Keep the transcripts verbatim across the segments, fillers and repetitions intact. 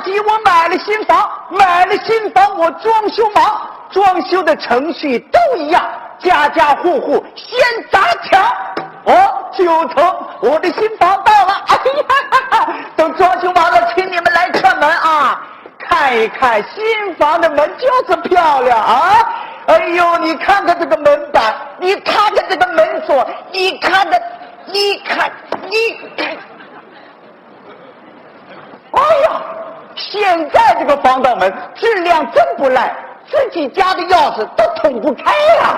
季我买了新房，买了新房我装修忙，装修的程序都一样，家家户户先砸墙。哦，九成，我的新房到了！哎呀，等装修完了，请你们来串门啊！看一看新房的门就是漂亮啊！哎呦，你看看这个门板，你看看这个门锁，你看看，你看，你看。哎呀，现在这个防盗门质量真不赖，自己家的钥匙都捅不开呀！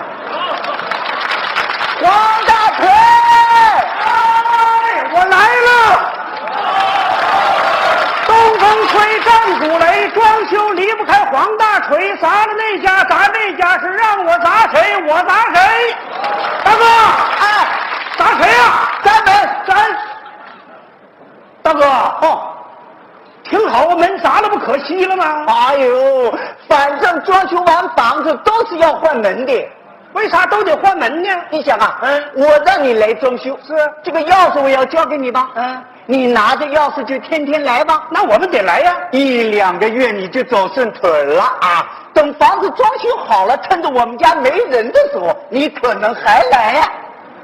王大锤， 哎，我来了！东风吹，正主雷，装修离不开黄大锤，砸了那家砸那家，是让我砸谁我砸谁。大哥， 哎， 砸谁呀？ 咱们咱， 大哥，哦。挺好，我门砸了不可惜了吗？ 哎呦，反正装修完房子都是要换门的， 为啥都得换门呢？ 你想啊， 嗯， 我让你来装修， 是这个钥匙我要交给你吧？ 嗯， 你拿着钥匙就天天来吧。 那我们得来呀， 一两个月你就走顺腿了啊！等房子装修好了，趁着我们家没人的时候，你可能还来呀。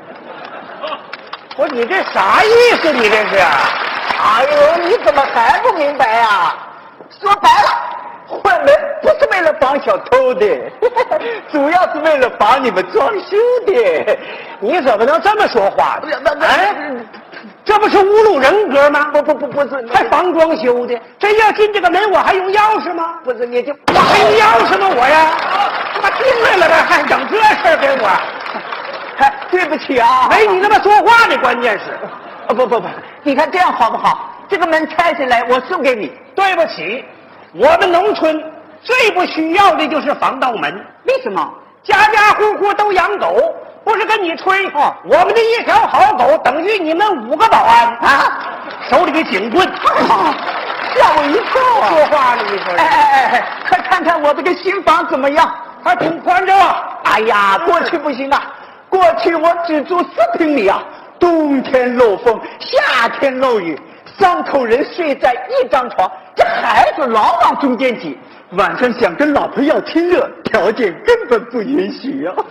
我你这啥意思？你这是？ 哎呦，你怎么还不明白呀、啊？说白了，换门不是为了防小偷的，主要是为了防你们装修的。 你怎么能这么说话呢？ 哎， 这不是侮辱人格吗？ 不不不不是， 还防装修的，真要进这个门，我还用钥匙吗？ 不是，你就我还用钥匙吗？我呀，他妈进来了呗，还整这事儿给我？ 哎，对不起啊， 没你那么说话的，关键是。 哦不不不，你看这样好不好？这个门拆下来，我送给你。 对不起，我们农村最不需要的就是防盗门。 为什么？ 家家户户都养狗，不是跟你吹哦， 我们的一条好狗等于你们五个保安啊， 手里的警棍， 啊、吓我一跳啊！ 说话呢，你说？ 哎哎哎哎，快看看我这个新房怎么样？ 还挺宽敞啊！ 哎呀，过去不行啊，过去我只住四平米啊。冬天漏风，夏天漏雨，三口人睡在一张床，这孩子老往中间挤，晚上想跟老婆要亲热，条件根本不允许啊！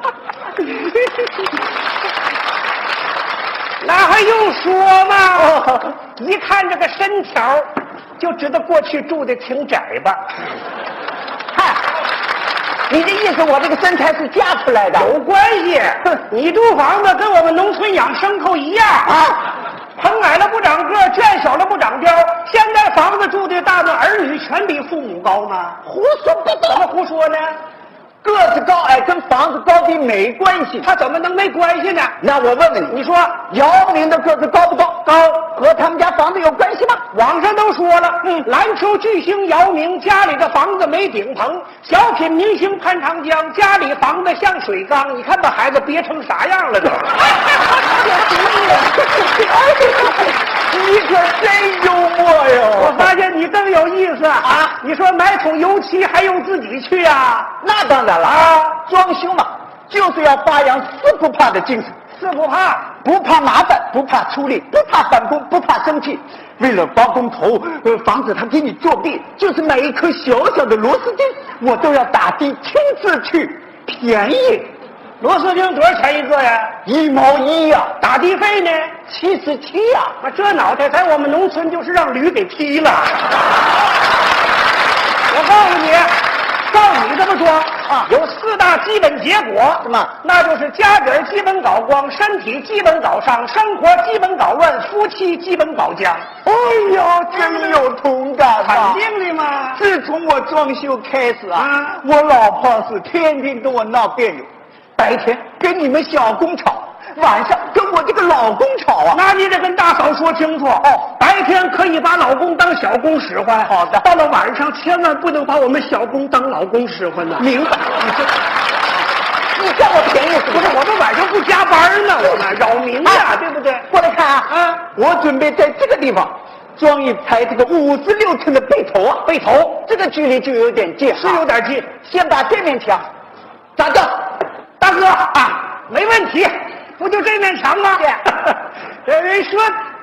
那还用说吗？哦、一看这个身条，就知道过去住的挺窄吧？ 嗨，你的意思我这个身材是嫁出来的？ 有关系，你住房子跟我们农村养牲口一样啊，棚矮了不长个，圈小了不长膘。现在房子住的大的儿女全比父母高吗？ 胡说八道！ 怎么胡说呢？ 个子高矮跟房子高低没关系， 他怎么能没关系呢？ 那我问问你， 你说姚明的个子高不高？高，和他们家房子有关系吗？ 网上都说了，嗯，篮球巨星姚明家里的房子没顶棚，小品明星潘长江家里房子像水缸，你看把孩子憋成啥样了都。 你可真幽默哟！ 我发现你更有意思啊！你说买桶油漆还用自己去啊？ 那当然了啊！装修嘛，就是要发扬四不怕的精神。 四不怕， 不怕麻烦，不怕出力，不怕返工，不怕生气。为了包工头，呃，防止他给你作弊，就是买一颗小小的螺丝钉，我都要打的亲自去，便宜。 螺丝钉多少钱一个呀？ 一毛一呀、啊。 打的费呢？ 七十七呀！ 啊，这脑袋在我们农村就是让驴给劈了。我告诉你，照你这么说啊，有四大基本结果， 什么？ 那就是家底儿基本搞光，身体基本搞伤，生活基本搞乱，夫妻基本搞僵。 哎呀，真有同感啊！ 肯定的嘛。 自从我装修开始啊， 啊我老婆是天天跟我闹别扭，白天跟你们小工吵，晚上跟我这个老公吵啊。 那你得跟大嫂说清楚哦，白天可以把老公当小公使唤， 好的， 到了晚上千万不能把我们小公当老公使唤呢。 明白？你这，你占我便宜是不是？我们晚上不加班呢，我们扰民呀、啊，对不对？ 过来看啊！ 啊， 我准备在这个地方装一排这个五十六寸的背头啊， 背头这个距离就有点近， 是有点近。 先把这面墙砸掉。 大哥啊，没问题，不就这面墙吗？ 对这人说